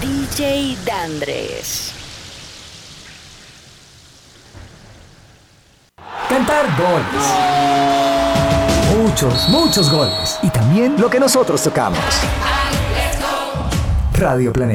DJ Dandres. Cantar goles. Muchos goles. Y también lo que nosotros tocamos. Radio Planeta.